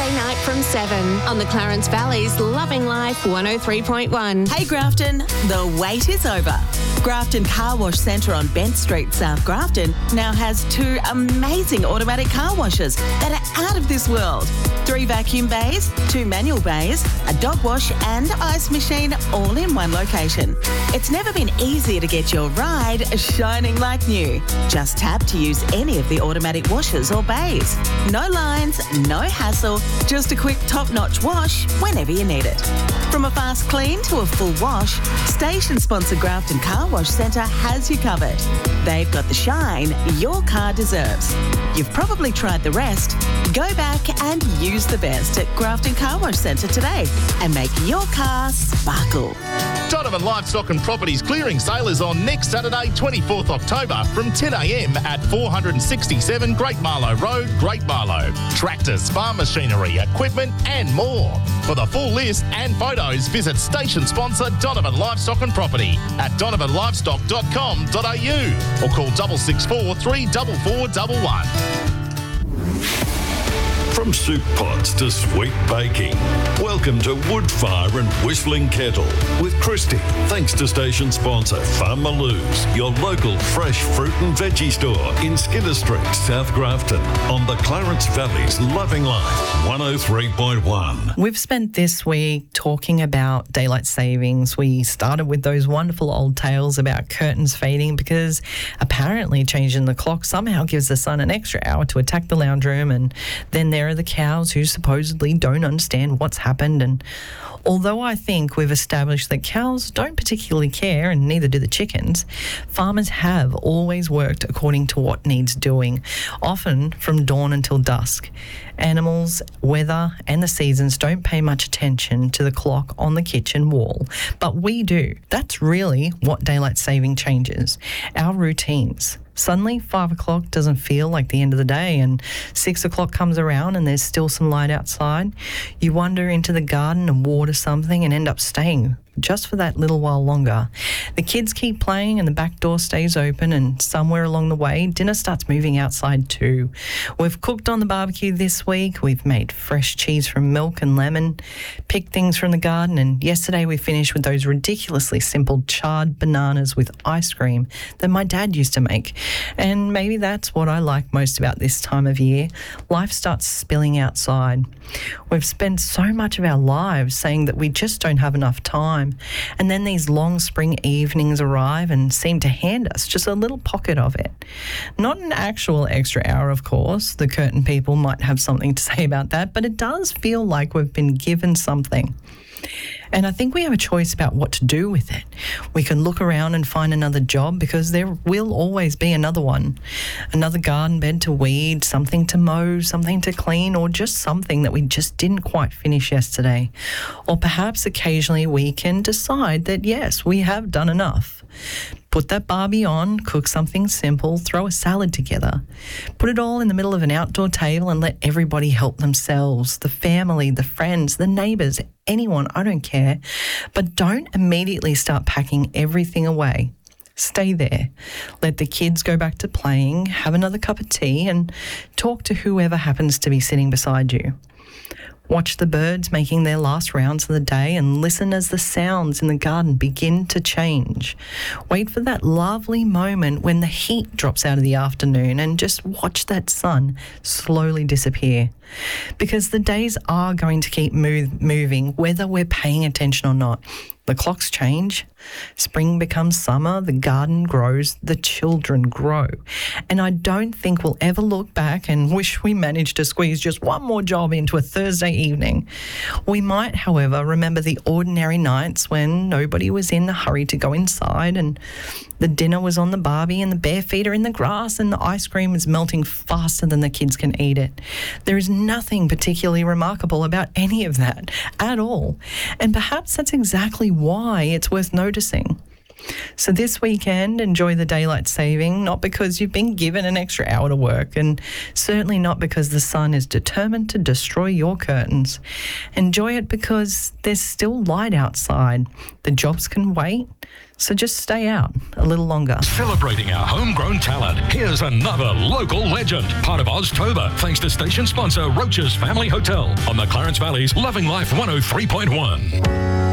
Saturday night from 7 on the Clarence Valley's Loving Life 103.1. Hey Grafton, the wait is over. Grafton Car Wash Centre on Bent Street, South Grafton now has 2 amazing automatic car washes that are out of this world. 3 vacuum bays, 2 manual bays, a dog wash and ice machine all in one location. It's never been easier to get your ride shining like new. Just tap to use any of the automatic washers or bays. No lines, no hassle, just a quick top-notch wash whenever you need it. From a fast clean to a full wash, station sponsor Grafton Car Wash Centre has you covered. They've got the shine your car deserves. You've probably tried the rest. Go back and use the best at Grafton Car Wash Centre today and make your car sparkle. Donovan Livestock and Properties clearing sale is on next Saturday, 24th October from 10 a.m. at 467 Great Marlow Road, Great Marlow. Tractors, farm machinery, equipment and more. For the full list and photos, visit station sponsor Donovan Livestock and Property at donovanlivestock.com.au or call 664 34411. From soup pots to sweet baking, welcome to Woodfire and Whistling Kettle with Christy. Thanks to station sponsor Farmaloo's, your local fresh fruit and veggie store in Skinner Street, South Grafton, on the Clarence Valley's Loving Life 103.1. We've spent this week talking about daylight savings. We started with those wonderful old tales about curtains fading because apparently changing the clock somehow gives the sun an extra hour to attack the lounge room, and then there are the cows who supposedly don't understand what's happened. And although I think we've established that cows don't particularly care, and neither do the chickens, farmers have always worked according to what needs doing, often from dawn until dusk. Animals, weather and the seasons don't pay much attention to the clock on the kitchen wall, but we do. That's really what daylight saving changes, our routines. Suddenly, 5 o'clock doesn't feel like the end of the day, and 6 o'clock comes around and there's still some light outside. You wander into the garden and water something and end up staying just for that little while longer. The kids keep playing and the back door stays open, and somewhere along the way, dinner starts moving outside too. We've cooked on the barbecue this week. We've made fresh cheese from milk and lemon, picked things from the garden, and yesterday we finished with those ridiculously simple charred bananas with ice cream that my dad used to make. And maybe that's what I like most about this time of year. Life starts spilling outside. We've spent so much of our lives saying that we just don't have enough time. And then these long spring evenings arrive and seem to hand us just a little pocket of it. Not an actual extra hour, of course. The curtain people might have something to say about that, but it does feel like we've been given something. And I think we have a choice about what to do with it. We can look around and find another job, because there will always be another one. Another garden bed to weed, something to mow, something to clean, or just something that we just didn't quite finish yesterday. Or perhaps occasionally we can decide that, yes, we have done enough. Put that barbie on, cook something simple, throw a salad together. Put it all in the middle of an outdoor table and let everybody help themselves. The family, the friends, the neighbours, anyone, I don't care. But don't immediately start packing everything away. Stay there. Let the kids go back to playing, have another cup of tea and talk to whoever happens to be sitting beside you. Watch the birds making their last rounds of the day and listen as the sounds in the garden begin to change. Wait for that lovely moment when the heat drops out of the afternoon and just watch that sun slowly disappear. Because the days are going to keep moving whether we're paying attention or not. The clocks change, spring becomes summer, the garden grows, the children grow. And I don't think we'll ever look back and wish we managed to squeeze just one more job into a Thursday evening. We might, however, remember the ordinary nights when nobody was in a hurry to go inside, and the dinner was on the barbie and the bare feet are in the grass and the ice cream is melting faster than the kids can eat it. There is nothing particularly remarkable about any of that at all. And perhaps that's exactly why it's worth noticing. So this weekend, enjoy the daylight saving, not because you've been given an extra hour to work, and certainly not because the sun is determined to destroy your curtains. Enjoy it because there's still light outside. The jobs can wait, so just stay out a little longer. Celebrating our homegrown talent, here's another local legend. Part of Oztober, thanks to station sponsor Roach's Family Hotel on the Clarence Valley's Loving Life 103.1.